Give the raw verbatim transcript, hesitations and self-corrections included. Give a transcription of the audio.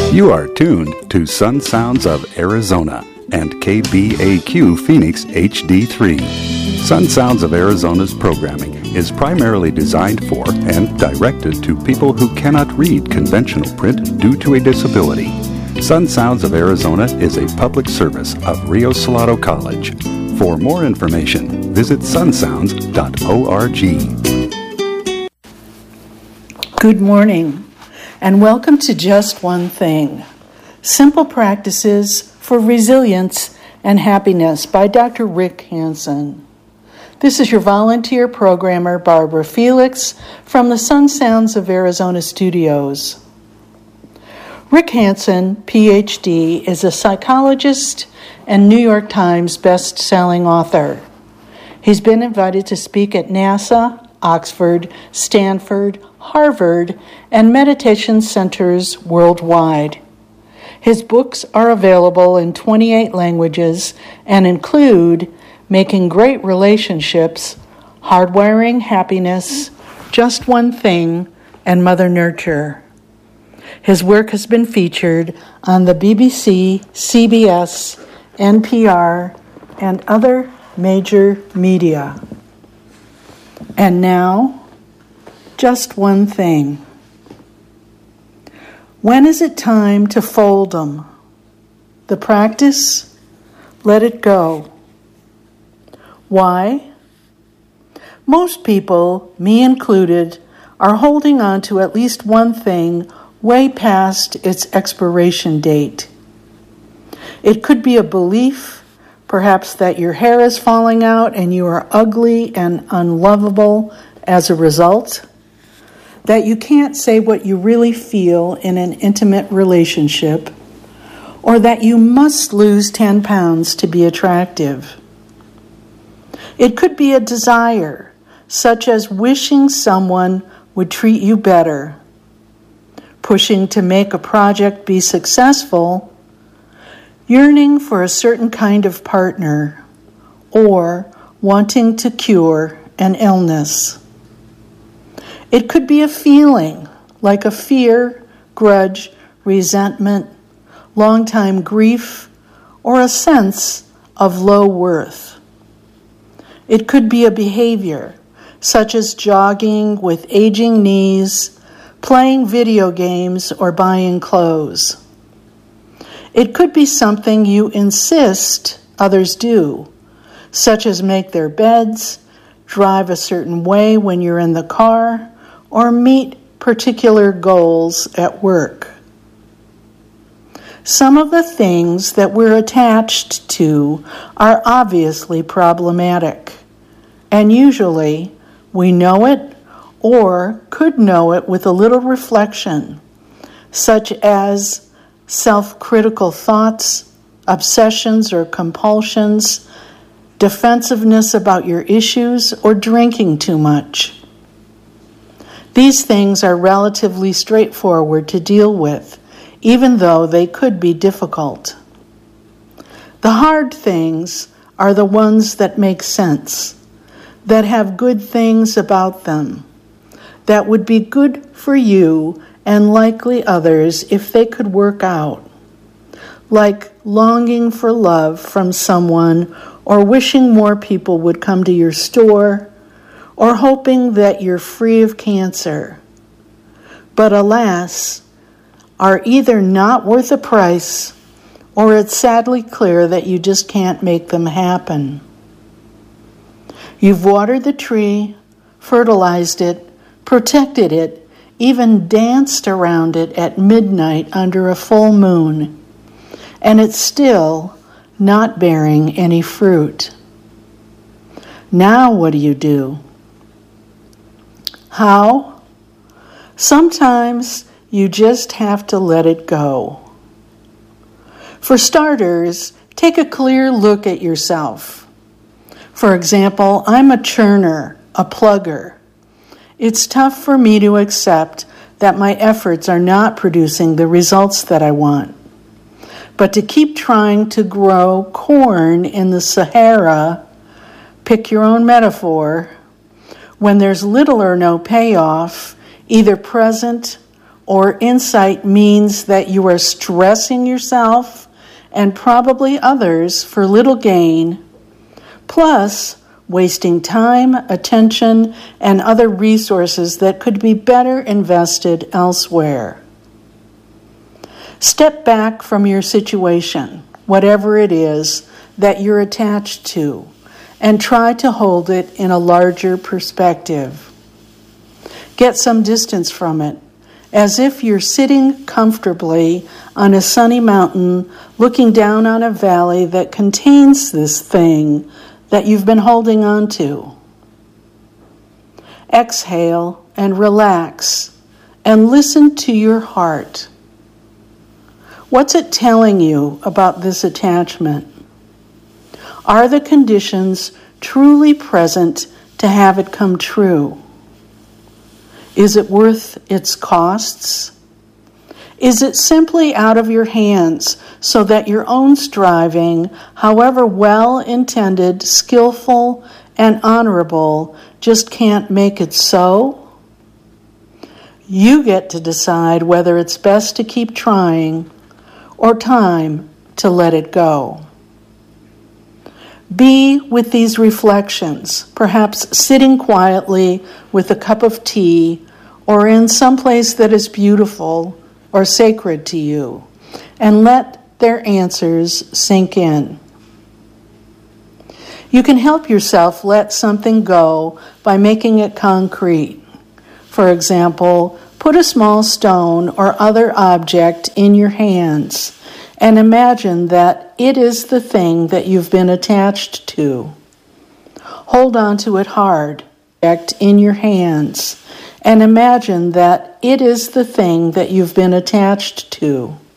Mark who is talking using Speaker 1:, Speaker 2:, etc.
Speaker 1: You are tuned to Sun Sounds of Arizona and K B A Q Phoenix H D three. Sun Sounds of Arizona's programming is primarily designed for and directed to people who cannot read conventional print due to a disability. Sun Sounds of Arizona is a public service of Rio Salado College. For more information, visit sun sounds dot org.
Speaker 2: Good morning, and welcome to Just One Thing, Simple Practices for Resilience and Happiness by Doctor Rick Hansen. This is your volunteer programmer, Barbara Felix, from the Sun Sounds of Arizona studios. Rick Hansen, P H D, is a psychologist and New York Times best-selling author. He's been invited to speak at NASA, Oxford, Stanford, Harvard, and meditation centers worldwide. His books are available in twenty-eight languages and include Making Great Relationships, Hardwiring Happiness, Just One Thing, and Mother Nurture. His work has been featured on the B B C, C B S, N P R, and other major media. And now, just one thing. When is it time to fold 'em? The practice? Let it go. Why? Most people, me included, are holding on to at least one thing way past its expiration date. It could be a belief, perhaps that your hair is falling out and you are ugly and unlovable as a result, that you can't say what you really feel in an intimate relationship, or that you must lose ten pounds to be attractive. It could be a desire, such as wishing someone would treat you better, pushing to make a project be successful, yearning for a certain kind of partner, or wanting to cure an illness. It could be a feeling, like a fear, grudge, resentment, long-time grief, or a sense of low worth. It could be a behavior, such as jogging with aging knees, playing video games, or buying clothes. It could be something you insist others do, such as make their beds, drive a certain way when you're in the car, or meet particular goals at work. Some of the things that we're attached to are obviously problematic, and usually we know it or could know it with a little reflection, such as self-critical thoughts, obsessions or compulsions, defensiveness about your issues, or drinking too much. These things are relatively straightforward to deal with, even though they could be difficult. The hard things are the ones that make sense, that have good things about them, that would be good for you and likely others if they could work out, like longing for love from someone, or wishing more people would come to your store, or hoping that you're free of cancer. But alas, are either not worth the price, or it's sadly clear that you just can't make them happen. You've watered the tree, fertilized it, protected it, even danced around it at midnight under a full moon, and it's still not bearing any fruit. Now what do you do? How? Sometimes you just have to let it go. For starters, take a clear look at yourself. For example, I'm a churner, a plugger. It's tough for me to accept that my efforts are not producing the results that I want. But to keep trying to grow corn in the Sahara, pick your own metaphor, when there's little or no payoff, either present or insight means that you are stressing yourself and probably others for little gain, plus wasting time, attention, and other resources that could be better invested elsewhere. Step back from your situation, whatever it is that you're attached to, and try to hold it in a larger perspective. Get some distance from it, as if you're sitting comfortably on a sunny mountain looking down on a valley that contains this thing that you've been holding on to. Exhale and relax and listen to your heart. What's it telling you about this attachment? Are the conditions truly present to have it come true? Is it worth its costs? Is it simply out of your hands so that your own striving, however well-intended, skillful, and honorable, just can't make it so? You get to decide whether it's best to keep trying or time to let it go. Be with these reflections, perhaps sitting quietly with a cup of tea or in some place that is beautiful or sacred to you, and let their answers sink in. You can help yourself let something go by making it concrete. For example, put a small stone or other object in your hands and imagine that it is the thing that you've been attached to. Hold on to it hard, in your hands, and imagine that it is the thing that you've been attached to.